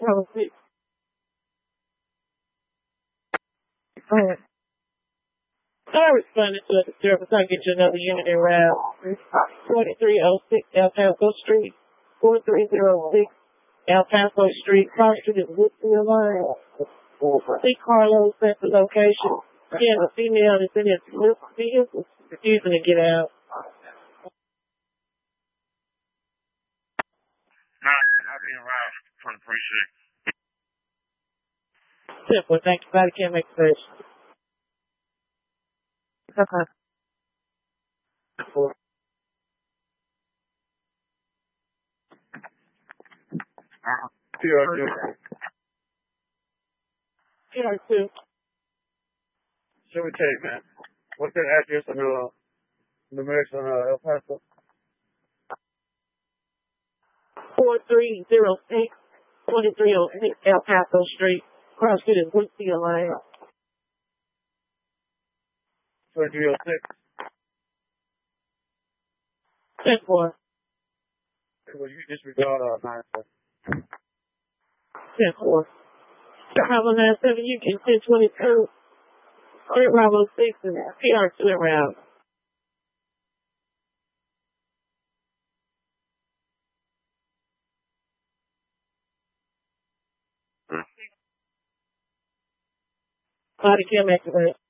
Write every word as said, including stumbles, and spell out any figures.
Bravo six. Go ahead. I responded to a disturbance. I'll get you another unit in route. forty-three oh six El Paso Street. forty-three oh six El Paso Street. Cross Street is Woodfield Line. See Carlos at the location. He has a female that's in his vehicle refusing to get out. I'll be around for the precinct. Simple. Thank you. Body can't make the session. Okay. P R two. P R two. Should we take, man? What's that address on the, the marriage on uh, El Paso? forty-three oh six, twenty-three oh six El Paso Street. Cross Street is Woodfield Line. twenty-three oh six. ten four. Well, you disregard our nine four. ten four. Bravo nine seven, you can ten twenty-two. Three Bravo six and P R two around. Body cam activate.